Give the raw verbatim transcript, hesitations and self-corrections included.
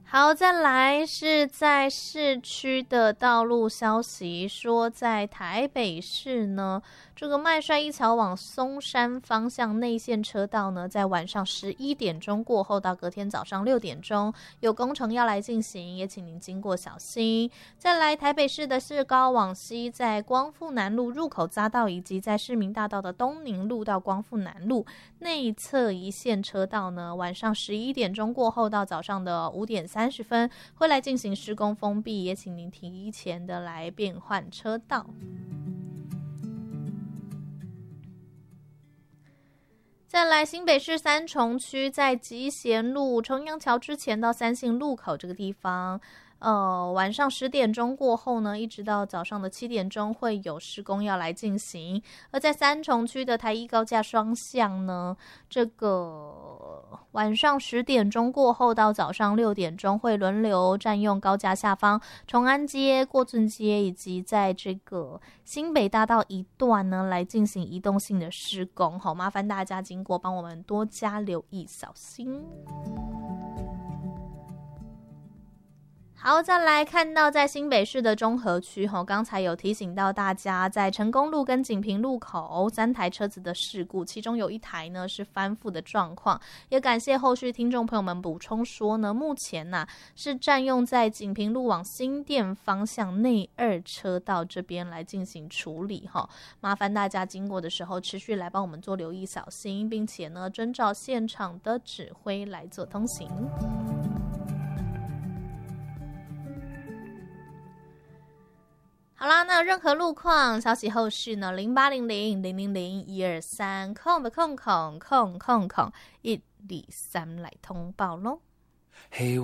好，再来是在市区的道路消息，说在台北市呢，这个麦帅一桥往松山方向内线车道呢，在晚上十一点钟过后到隔天早上六点钟有工程要来进行，也请您经过小心。再来台北市的市高往西，在光复南路入口匝道以及在市民大道的东宁路到光复南路内侧一线车道呢，晚上十一点钟过后到早上的五点三十分会来进行施工封闭，也请您提前的来变换车道。再来新北市三重区，在集贤路重阳桥之前到三信路口这个地方，呃，晚上十点钟过后呢，一直到早上的七点钟会有施工要来进行。而在三重区的台一高架双向呢，这个晚上十点钟过后到早上六点钟会轮流占用高架下方崇安街、过圳街以及在这个新北大道一段呢来进行移动性的施工。好，麻烦大家经过帮我们多加留意小心。好，再来看到在新北市的中和区，刚才有提醒到大家，在成功路跟锦屏路口三台车子的事故，其中有一台呢是翻覆的状况，也感谢后续听众朋友们补充说呢，目前啊是占用在锦屏路往新店方向内二车道这边来进行处理，麻烦大家经过的时候持续来帮我们做留意小心，并且呢遵照现场的指挥来做通行。好啦，那任何路况消息后续呢？零八零零零零零一二三空的空空空空空一二三来通报咯。嘿。